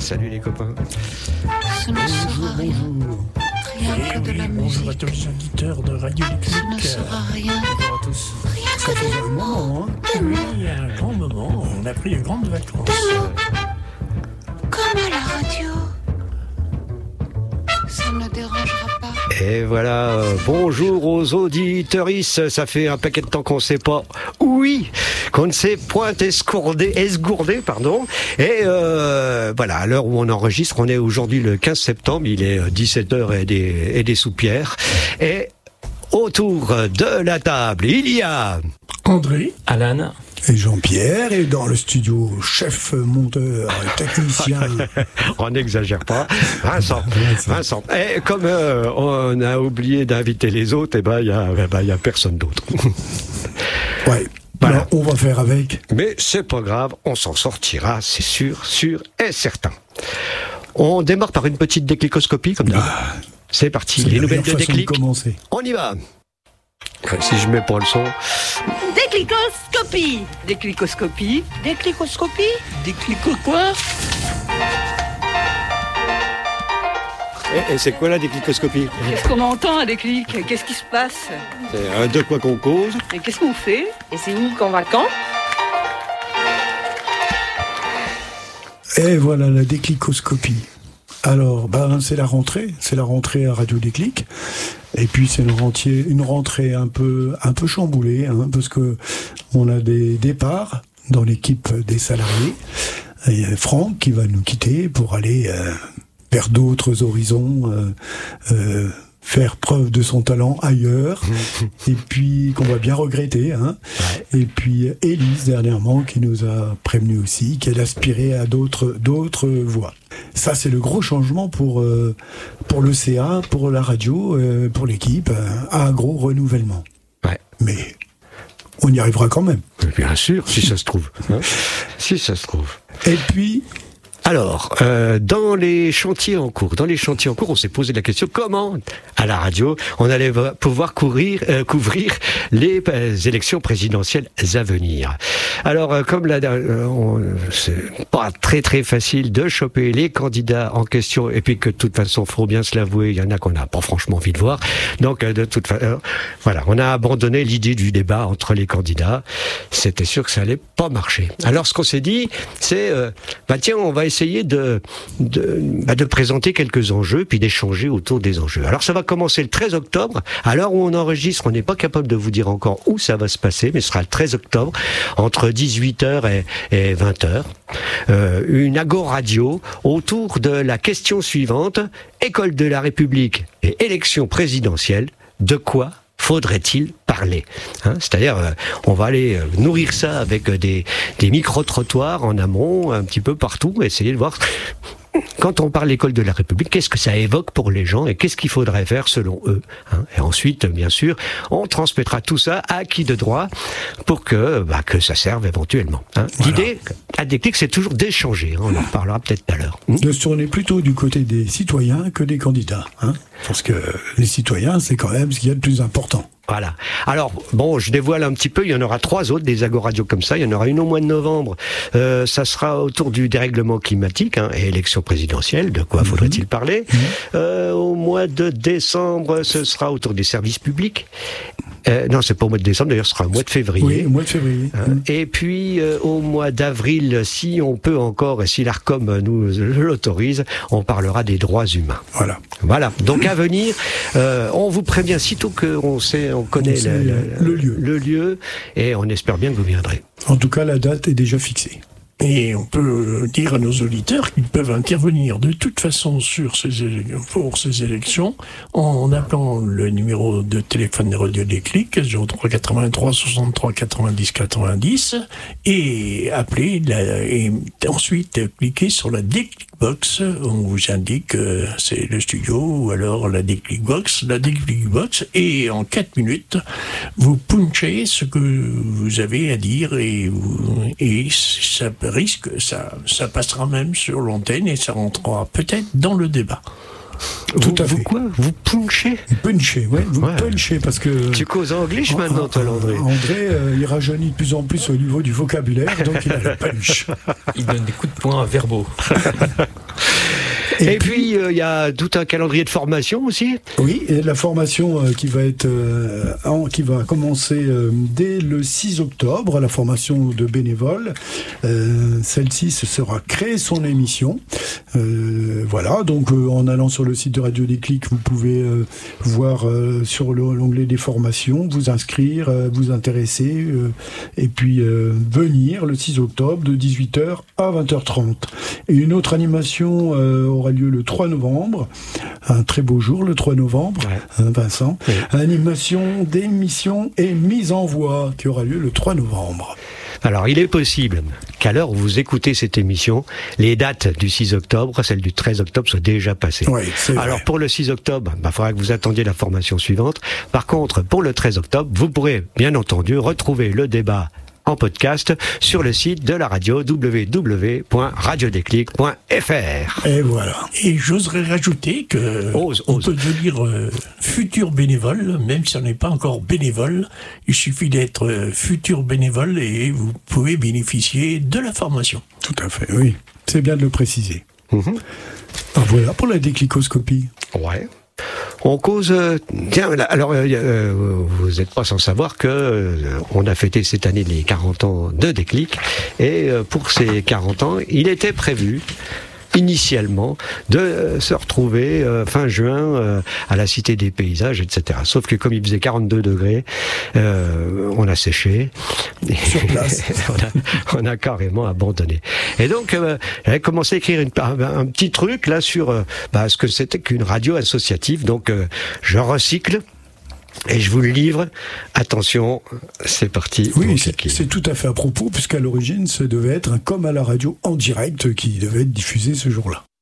Salut les copains. Ce ne sera rien. Rien que de la musique. Bonjour à tous les auditeurs de Radio Ce ne Déclic. sera rien. Bonjour à tous. Ça fait un moment, hein. Oui, il y a un grand moment, on a pris de grandes vacances. Comme à la radio. Ça ne dérangera pas. Et voilà, bonjour aux auditeuristes, ça fait un paquet de temps qu'on ne sait pas, oui, qu'on ne s'est point esgourdé, pardon. Et voilà, à l'heure où on enregistre, on est aujourd'hui le 15 septembre, il est 17h et des soupières. Et autour de la table, il y a... André Alan et Jean-Pierre, et dans le studio, chef, monteur, technicien. On n'exagère pas. Vincent. Et comme on a oublié d'inviter les autres, il y a personne d'autre. Ouais. Voilà. Alors, on va faire avec. Mais c'est pas grave, on s'en sortira, c'est sûr et certain. On démarre par une petite déclicoscopie, comme d'hab. C'est parti, C'est les la nouvelles meilleure de façon Déclic. commencer. On y va. Si je mets pas le son. Déclicoscopie. Déclicoscopie. Déclicoscopie. Déclico quoi? Et c'est quoi la déclicoscopie? Qu'est-ce qu'on entend à Déclic? Qu'est-ce qui se passe? C'est de quoi qu'on cause. Et qu'est-ce qu'on fait? Et c'est où qu'on va quand? Et voilà la déclicoscopie. Alors, c'est la rentrée à Radio Déclic. Et puis c'est une rentrée un peu chamboulée, hein, parce que on a des départs dans l'équipe des salariés. Et Franck qui va nous quitter pour aller vers d'autres horizons, faire preuve de son talent ailleurs, et puis qu'on va bien regretter, hein. Ouais. Et puis Élise dernièrement qui nous a prévenu aussi qu'elle aspirait à d'autres voies. Ça c'est le gros changement pour le CA, pour la radio, pour l'équipe, un gros renouvellement. Ouais. Mais on y arrivera quand même. Bien sûr, si ça se trouve. Hein. Si ça se trouve. Et puis alors, dans les chantiers en cours, on s'est posé la question comment, à la radio, on allait pouvoir couvrir les élections présidentielles à venir. Alors, comme c'est pas très très facile de choper les candidats en question, et puis que de toute façon, faut bien se l'avouer, il y en a qu'on n'a pas franchement envie de voir. Donc, de toute façon, voilà, on a abandonné l'idée du débat entre les candidats. C'était sûr que ça allait pas marcher. Alors, ce qu'on s'est dit, c'est, tiens, on va essayer de présenter quelques enjeux, puis d'échanger autour des enjeux. Alors ça va commencer le 13 octobre, à l'heure où on enregistre, on n'est pas capable de vous dire encore où ça va se passer, mais ce sera le 13 octobre, entre 18h et 20h. Une agoradio autour de la question suivante, école de la République et élection présidentielle, de quoi faudrait-il parler, hein? C'est-à-dire, on va aller nourrir ça avec des micro-trottoirs en amont, un petit peu partout, essayer de voir, quand on parle d'école de la République, qu'est-ce que ça évoque pour les gens et qu'est-ce qu'il faudrait faire selon eux, hein? Et ensuite, bien sûr, on transmettra tout ça à qui de droit pour que ça serve éventuellement, hein? Voilà. L'idée, à Déclic, c'est toujours d'échanger, hein? On en reparlera peut-être tout à l'heure. De se tourner plutôt du côté des citoyens que des candidats, hein? Parce que les citoyens, c'est quand même ce qu'il y a de plus important. Voilà. Alors, bon, je dévoile un petit peu, il y en aura 3 autres, des agoradios comme ça. Il y en aura une au mois de novembre. Ça sera autour du dérèglement climatique, hein, et élection présidentielle. De quoi faudrait-il parler? Au mois de décembre, ce sera autour des services publics. Non, c'est pas au mois de décembre, d'ailleurs, ce sera au mois de février. Oui, au mois de février. Et puis, au mois d'avril, si on peut encore, et si l'ARCOM nous l'autorise, on parlera des droits humains. Voilà. Donc, à venir, on vous prévient, sitôt qu'on connaît le lieu, et on espère bien que vous viendrez. En tout cas, la date est déjà fixée. Et on peut dire à nos auditeurs qu'ils peuvent intervenir de toute façon pour ces élections en appelant le numéro de téléphone de Radio Déclic 03 83 63 90 90 et appeler et ensuite cliquer sur la Déclic Box. On vous indique c'est le studio ou alors la Déclic Box et en 4 minutes vous punchez ce que vous avez à dire et ça risque, ça passera même sur l'antenne et ça rentrera peut-être dans le débat. Tout à fait. Vous punchez? Punchez, ouais. Vous punchez parce que... Tu causes anglais maintenant, toi, André. André, il rajeunit de plus en plus au niveau du vocabulaire, donc il a le punch. Il donne des coups de poing verbaux. Et puis, il y a tout un calendrier de formation aussi. Oui, et la formation qui va commencer dès le 6 octobre, la formation de bénévoles. Celle-ci, ce sera créer son émission. Voilà, donc en allant sur le site de Radio Déclic, vous pouvez voir sur l'onglet des formations, vous inscrire, vous intéresser, et puis venir le 6 octobre de 18h à 20h30. Et une autre animation aura lieu le 3 novembre, un très beau jour le 3 novembre, Vincent. Oui. Animation d'émission et mise en voix qui aura lieu le 3 novembre. Alors, il est possible qu'à l'heure où vous écoutez cette émission, les dates du 6 octobre, celle du 13 octobre, soient déjà passées. Oui, c'est vrai. Alors, pour le 6 octobre, il faudra que vous attendiez la formation suivante. Par contre, pour le 13 octobre, vous pourrez, bien entendu, retrouver le débat en podcast sur le site de la radio www.radiodéclic.fr. Et voilà. Et j'oserais rajouter que on peut devenir futur bénévole, même si on n'est pas encore bénévole. Il suffit d'être futur bénévole et vous pouvez bénéficier de la formation. Tout à fait, oui. C'est bien de le préciser. Voilà pour la déclicoscopie. Ouais. On cause... tiens, alors, vous n'êtes pas sans savoir que on a fêté cette année les 40 ans de Déclic, et pour ces 40 ans, il était prévu initialement de se retrouver fin juin à la Cité des Paysages, etc. Sauf que comme il faisait 42 degrés, on a séché. Sur place. on a carrément abandonné. Et donc, j'avais commencé à écrire un petit truc là sur ce que c'était qu'une radio associative. Donc, je recycle. Et je vous le livre. Attention, c'est parti. Oui, c'est tout à fait à propos, puisqu'à l'origine, ça devait être un comme à la radio en direct qui devait être diffusé ce jour-là.